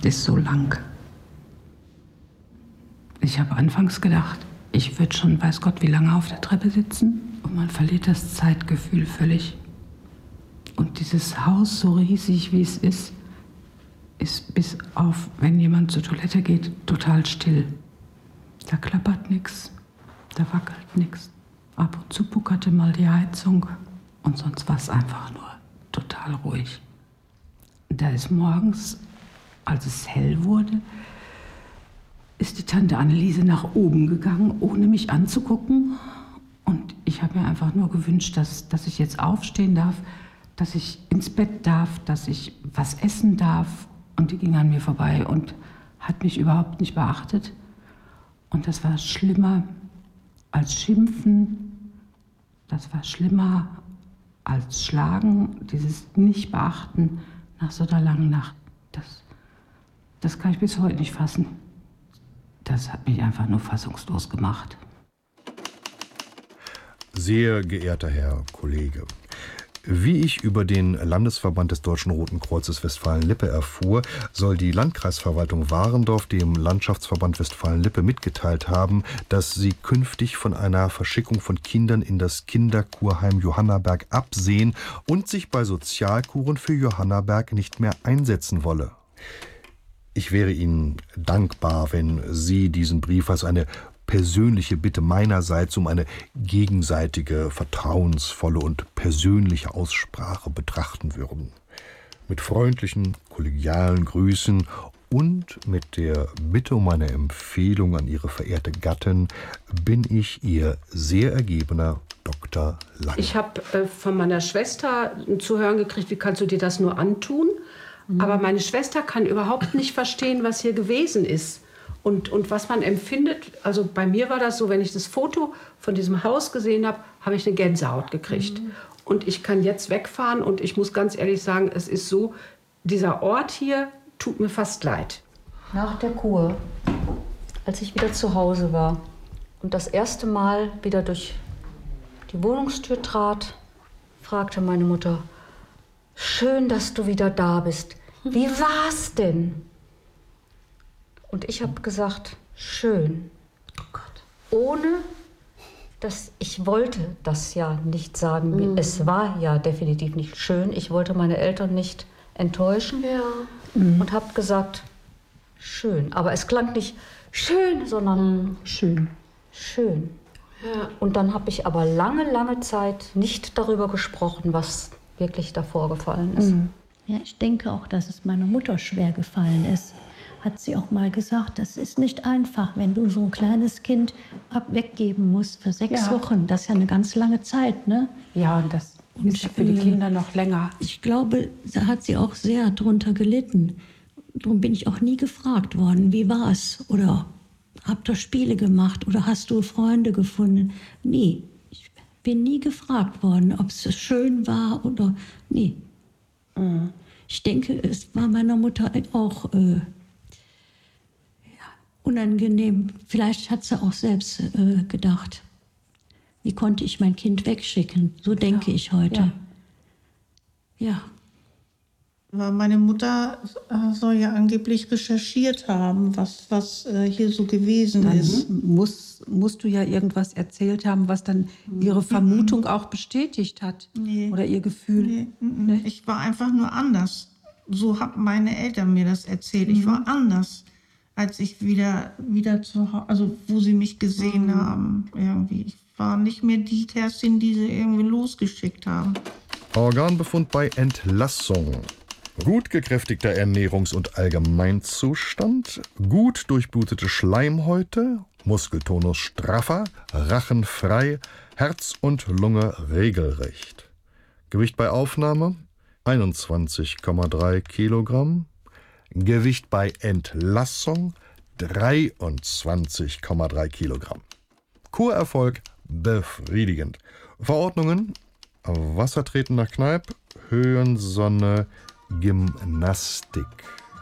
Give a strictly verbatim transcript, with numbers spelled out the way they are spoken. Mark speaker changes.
Speaker 1: Nacht ist so lang. Ich habe anfangs gedacht, ich würde schon, weiß Gott, wie lange auf der Treppe sitzen. Und man verliert das Zeitgefühl völlig. Und dieses Haus, so riesig wie es ist, ist bis auf, wenn jemand zur Toilette geht, total still. Da klappert nichts, da wackelt nichts. Ab und zu puckerte mal die Heizung und sonst war es einfach nur total ruhig. Da ist morgens, als es hell wurde, ist die Tante Anneliese nach oben gegangen, ohne mich anzugucken. Und ich habe mir einfach nur gewünscht, dass, dass ich jetzt aufstehen darf, dass ich ins Bett darf, dass ich was essen darf. Und die ging an mir vorbei und hat mich überhaupt nicht beachtet. Und das war schlimmer als Schimpfen. Das war schlimmer als Schlagen, dieses Nicht-Beachten nach so einer langen Nacht. Das, das kann ich bis heute nicht fassen. Das hat mich einfach nur fassungslos gemacht.
Speaker 2: Sehr geehrter Herr Kollege, wie ich über den Landesverband des Deutschen Roten Kreuzes Westfalen-Lippe erfuhr, soll die Landkreisverwaltung Warendorf dem Landschaftsverband Westfalen-Lippe mitgeteilt haben, dass sie künftig von einer Verschickung von Kindern in das Kinderkurheim Johannaberg absehen und sich bei Sozialkuren für Johannaberg nicht mehr einsetzen wolle. Ich wäre Ihnen dankbar, wenn Sie diesen Brief als eine persönliche Bitte meinerseits um eine gegenseitige, vertrauensvolle und persönliche Aussprache betrachten würden. Mit freundlichen, kollegialen Grüßen und mit der Bitte um eine Empfehlung an Ihre verehrte Gattin bin ich Ihr sehr ergebener Doktor Lange.
Speaker 3: Ich habe äh, von meiner Schwester zu hören gekriegt, wie kannst du dir das nur antun? Mhm. Aber meine Schwester kann überhaupt nicht verstehen, was hier gewesen ist. Und, und was man empfindet, also bei mir war das so, wenn ich das Foto von diesem Haus gesehen habe, habe ich eine Gänsehaut gekriegt. Mhm. Und ich kann jetzt wegfahren und ich muss ganz ehrlich sagen, es ist so, dieser Ort hier tut mir fast leid.
Speaker 4: Nach der Kur, als ich wieder zu Hause war und das erste Mal wieder durch die Wohnungstür trat, fragte meine Mutter, schön, dass du wieder da bist. Wie war's denn? Und ich habe gesagt, schön. Oh Gott. Ohne, dass ich wollte das ja nicht sagen. Mhm. Es war ja definitiv nicht schön. Ich wollte meine Eltern nicht enttäuschen. Ja. Mhm. Und habe gesagt, schön. Aber es klang nicht schön, sondern mhm. schön. Schön. Ja. Und dann habe ich aber lange, lange Zeit nicht darüber gesprochen, was wirklich da vorgefallen ist.
Speaker 5: Mhm. Ja, ich denke auch, dass es meiner Mutter schwer gefallen ist. Hat sie auch mal gesagt, das ist nicht einfach, wenn du so ein kleines Kind ab weggeben musst für sechs ja. Wochen. Das ist ja eine ganz lange Zeit, ne?
Speaker 1: Ja, und das und, ist ja für die Kinder noch länger.
Speaker 5: Ich glaube, da hat sie auch sehr drunter gelitten. Darum bin ich auch nie gefragt worden, wie war's? Oder habt ihr Spiele gemacht? Oder hast du Freunde gefunden? Nie. Ich bin nie gefragt worden, ob es schön war oder nie. Mhm. Ich denke, es war meiner Mutter auch äh, unangenehm. Vielleicht hat sie auch selbst äh, gedacht, wie konnte ich mein Kind wegschicken? So denke ja, ich heute. Ja.
Speaker 6: ja. Meine Mutter äh, soll ja angeblich recherchiert haben, was, was äh, hier so gewesen
Speaker 1: dann
Speaker 6: ist.
Speaker 1: Muss, musst du ja irgendwas erzählt haben, was dann ihre Vermutung mhm. auch bestätigt hat. Nee. Oder ihr Gefühl.
Speaker 6: Nee. Nee. Ich war einfach nur anders. So haben meine Eltern mir das erzählt. Mhm. Ich war anders, als ich wieder, wieder zu Hause, also wo sie mich gesehen mhm. haben. Irgendwie. Ich war nicht mehr die Kerstin, die sie irgendwie losgeschickt haben.
Speaker 2: Organbefund bei Entlassung. Gut gekräftigter Ernährungs- und Allgemeinzustand, gut durchblutete Schleimhäute, Muskeltonus straffer, Rachen frei, Herz und Lunge regelrecht. Gewicht bei Aufnahme einundzwanzig Komma drei Kilogramm. Gewicht bei Entlassung dreiundzwanzig Komma drei Kilogramm. Kurerfolg befriedigend. Verordnungen: Wassertreten nach Kneipp, Höhensonne, Gymnastik.